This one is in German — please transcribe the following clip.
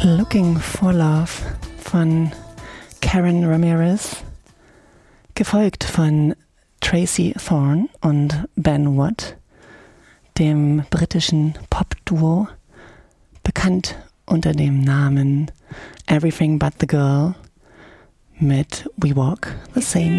Looking for Love von Karen Ramirez, gefolgt von Tracy Thorn und Ben Watt, dem britischen Pop-Duo, bekannt unter dem Namen Everything But the Girl mit We Walk the Same